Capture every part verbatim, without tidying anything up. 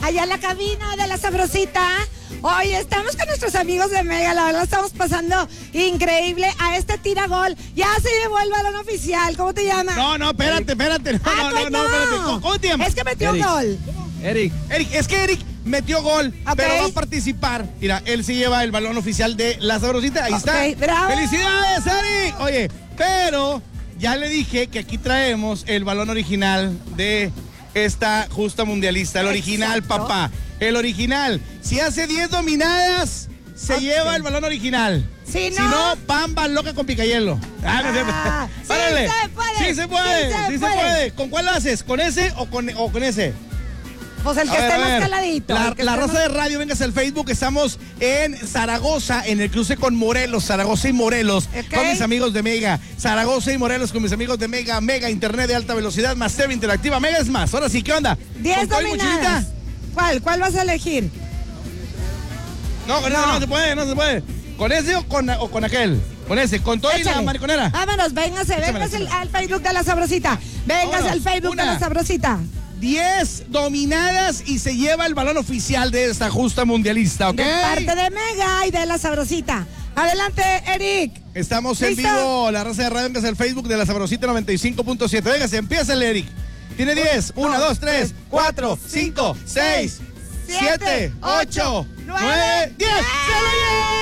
allá en la cabina de La Sabrosita. Hoy estamos con nuestros amigos de Mega, la verdad estamos pasando increíble a este tira gol. Ya se llevó el balón oficial, ¿cómo te llamas? No, no, espérate, espérate. No, ah, no, pues no, no, espérate. ¿Cómo, cómo te llamas? Es que metió Eric. gol. Eric. Eric, es que Eric metió gol, Ok. pero va a participar. Mira, él sí lleva el balón oficial de La Sabrosita. Ahí está. Ok, bravo. ¡Felicidades, Eric! Oye, pero ya le dije que aquí traemos el balón original de esta justa mundialista. El original, Exacto. papá. El original. Si hace diez dominadas, se Ok. lleva el balón original. Si no- si no, pamba loca con picayelo. Ah, no es cierto. Ah, sí Párale. se puede, Sí se puede. sí se Sí se puede. puede. ¿Con cuál lo haces? ¿Con ese o con, o con ese? Pues el que A ver, esté a más ver. caladito. La, el que la esté raza más- de radio, véngase al Facebook. Estamos en Zaragoza, en el cruce con Morelos, Zaragoza y Morelos, Ok. con mis amigos de Mega. Zaragoza y Morelos con mis amigos de Mega. Mega, internet de alta velocidad, más T V interactiva. Mega es más. Ahora sí, ¿qué onda? diez ¿Con todo y dominadas. mochilita? ¿Cuál? ¿Cuál vas a elegir? No, con No. ese no se puede, no se puede. ¿Con ese o con, o con aquel? Con ese, con todo y la Échale. mariconera. Vámonos, véngase, Échamela, véngase al- échamela. al Facebook de La Sabrosita. Véngase Vámonos. al Facebook de Una. La Sabrosita. diez dominadas y se lleva el balón oficial de esta justa mundialista, ¿ok? De parte de Mega y de La Sabrosita. Adelante, Eric. Estamos en ¿Listo? vivo, la raza de radio, véngase al Facebook de La Sabrosita noventa y cinco punto siete. Véngase, empieza el Eric. Tiene diez, uno, dos, tres, cuatro, cinco, seis, siete, ocho, nueve, diez. ¡Se lo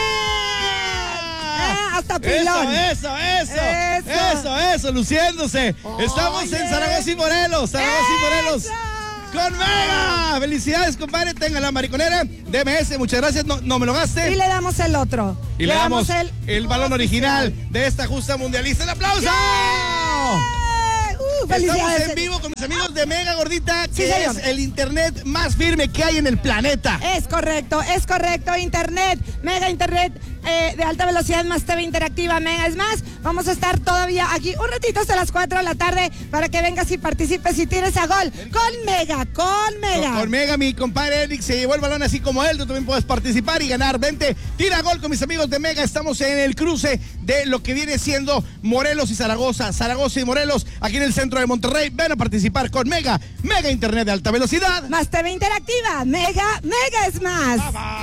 Eh, lleva! hasta pilón. Eso, eso, eso, Eso. eso, eso, luciéndose. Estamos Oye. en Zaragoza y Morelos, Zaragoza y Morelos. ¡Eso! Con Mega. Felicidades, compadre. Tenga la mariconera. D M S, muchas gracias. No, no me lo gaste. Y le damos el otro. Y le damos el, el, balón original de esta justa mundialista. ¡El aplauso! ¡Eh! Uh, Estamos felicidades. en vivo con mis amigos de Mega Gordita, que Sí, señor. es el internet más firme que hay en el planeta. Es correcto, es correcto. Internet, Mega Internet eh, de alta velocidad más T V interactiva, Mega. Es más, vamos a estar todavía aquí un ratito hasta las cuatro de la tarde para que vengas y participes y tires a gol con Mega, con Mega. Con, con Mega, mi compadre Eric se llevó el balón así como él. Tú también puedes participar y ganar. Vente, tira gol con mis amigos de Mega. Estamos en el cruce de lo que viene siendo Morelos y Zaragoza. Zaragoza y Morelos, aquí en el centro de Monterrey. Ven a participar con Mega. Mega Internet de alta velocidad. Más T V interactiva, Mega, Mega es más.